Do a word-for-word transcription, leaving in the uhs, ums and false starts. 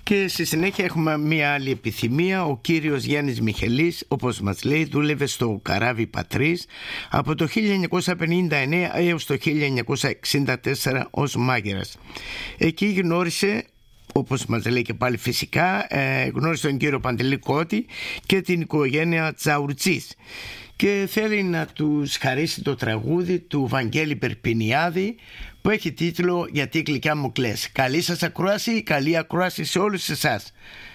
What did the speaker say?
Και στη συνέχεια έχουμε μία άλλη επιθυμία. Ο κύριος Γιάννης Μιχελής, όπως μας λέει, δούλευε στο καράβι Πατρίς από το χίλια εννιακόσια πενήντα εννέα έως το χίλια εννιακόσια εξήντα τέσσερα ως μάγειρας. Εκεί γνώρισε, όπως μας λέει και πάλι φυσικά, ε, γνώρισε τον κύριο Παντελή Κώτη και την οικογένεια Τζαουρτσής και θέλει να τους χαρίσει το τραγούδι του Βαγγέλη Περπινιάδη που έχει τίτλο «Γιατί γλυκιά μου κλαις». Καλή σας ακρόαση, καλή ακρόαση σε όλους εσάς.